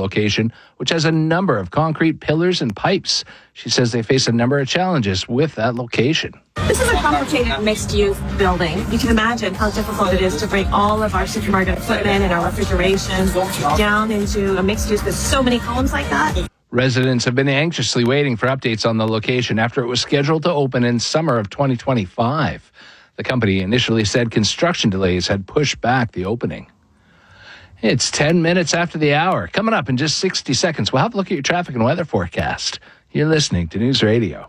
location, which has a number of concrete pillars and pipes. She says they face a number of challenges with that location. This is a complicated mixed-use building. You can imagine how difficult it is to bring all of our supermarket equipment and our refrigeration down into a mixed-use with so many homes like that. Residents have been anxiously waiting for updates on the location after it was scheduled to open in summer of 2025. The company initially said construction delays had pushed back the opening. It's 10 minutes after the hour. Coming up in just 60 seconds, we'll have a look at your traffic and weather forecast. You're listening to News Radio.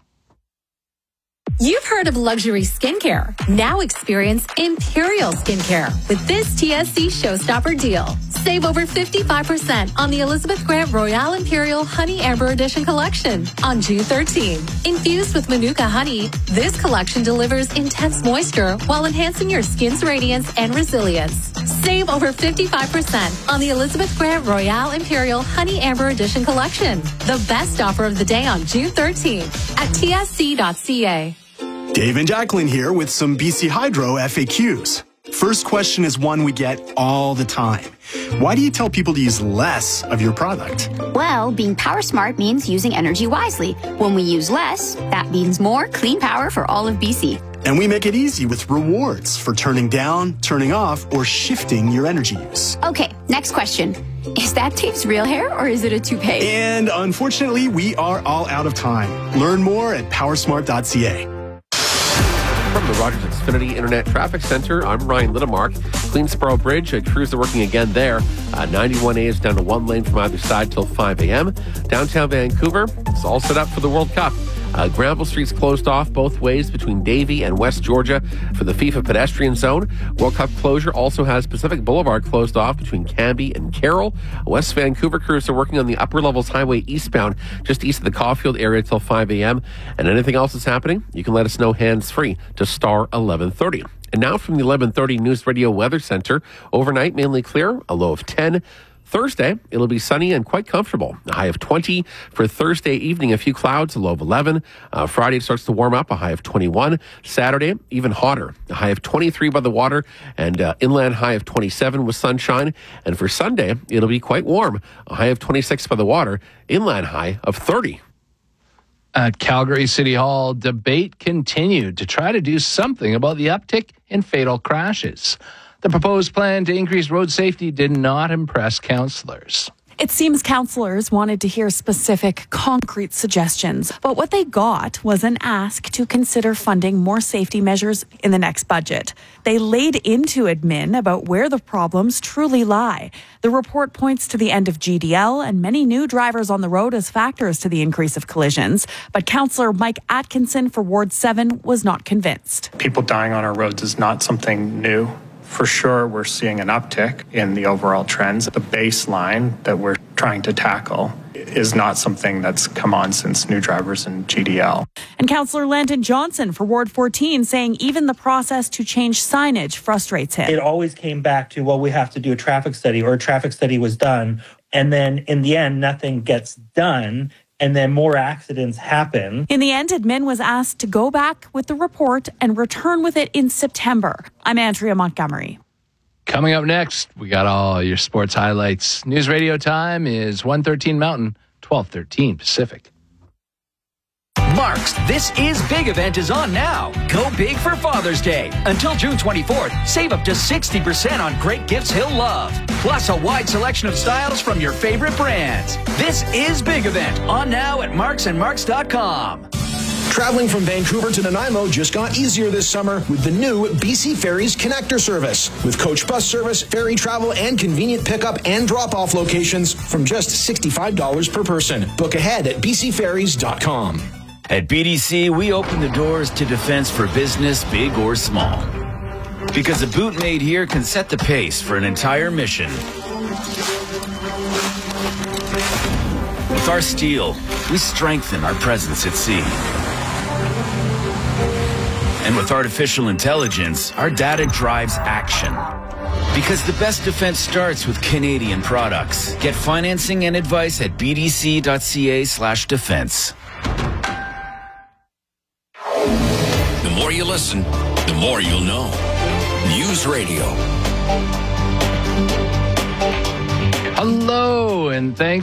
You've heard of luxury skincare. Now experience Imperial Skincare with this TSC Showstopper deal. Save over 55% on the Elizabeth Grant Royale Imperial Honey Amber Edition collection on June 13. Infused with Manuka honey, this collection delivers intense moisture while enhancing your skin's radiance and resilience. Save over 55% on the Elizabeth Grant Royale Imperial Honey Amber Edition collection. The best offer of the day on June 13th at tsc.ca. Dave and Jacqueline here with some BC Hydro FAQs. First question is one we get all the time. Why do you tell people to use less of your product? Well, being power smart means using energy wisely. When we use less, that means more clean power for all of BC. And we make it easy with rewards for turning down, turning off, or shifting your energy use. Okay, next question. Is that Dave's real hair or is it a toupee? And unfortunately, we are all out of time. Learn more at powersmart.ca. From the Rogers Xfinity Internet Traffic Center, I'm Ryan Littlemark. Queensboro Bridge, crews are working again there. 91A is down to one lane from either side till 5 a.m. Downtown Vancouver, it's all set up for the World Cup. Granville Street's closed off both ways between Davie and West Georgia for the FIFA pedestrian zone. World Cup closure also has Pacific Boulevard closed off between Cambie and Carroll. West Vancouver crews are working on the Upper Levels Highway eastbound, just east of the Caulfield area till 5 a.m. And anything else that's happening, you can let us know hands-free to star 1130. And now from the 1130 News Radio Weather Center, overnight mainly clear, a low of 10. Thursday, it'll be sunny and quite comfortable. A high of 20. For Thursday evening, a few clouds, a low of 11. Friday, it starts to warm up, a high of 21. Saturday, even hotter. A high of 23 by the water and inland high of 27 with sunshine. And for Sunday, it'll be quite warm. A high of 26 by the water, inland high of 30. At Calgary City Hall, debate continued to try to do something about the uptick in fatal crashes. The proposed plan to increase road safety did not impress councillors. It seems councillors wanted to hear specific, concrete suggestions, but what they got was an ask to consider funding more safety measures in the next budget. They laid into admin about where the problems truly lie. The report points to the end of GDL and many new drivers on the road as factors to the increase of collisions, but Councillor Mike Atkinson for Ward 7 was not convinced. People dying on our roads is not something new. For sure, we're seeing an uptick in the overall trends. The baseline that we're trying to tackle is not something that's come on since new drivers and GDL. And Councillor Landon Johnson for Ward 14 saying even the process to change signage frustrates him. It always came back to, well, we have to do a traffic study, or a traffic study was done. And then in the end, nothing gets done. And then more accidents happen. In the end, admin was asked to go back with the report and return with it in September. I'm Andrea Montgomery. Coming up next, we got all your sports highlights. News Radio time is 1:13 Mountain, 12:13 Pacific. Mark's This Is Big event is on now. Go big for Father's Day. Until June 24th, save up to 60% on great gifts he'll love. Plus a wide selection of styles from your favorite brands. This Is Big event on now at marksandmarks.com. Traveling from Vancouver to Nanaimo just got easier this summer with the new BC Ferries Connector service. With coach bus service, ferry travel, and convenient pickup and drop-off locations from just $65 per person. Book ahead at bcferries.com. At BDC, we open the doors to defense for business, big or small. Because a boot made here can set the pace for an entire mission. With our steel, we strengthen our presence at sea. And with artificial intelligence, our data drives action. Because the best defense starts with Canadian products. Get financing and advice at bdc.ca/defense. The more you listen, the more you'll know. News Radio. Hello, and thanks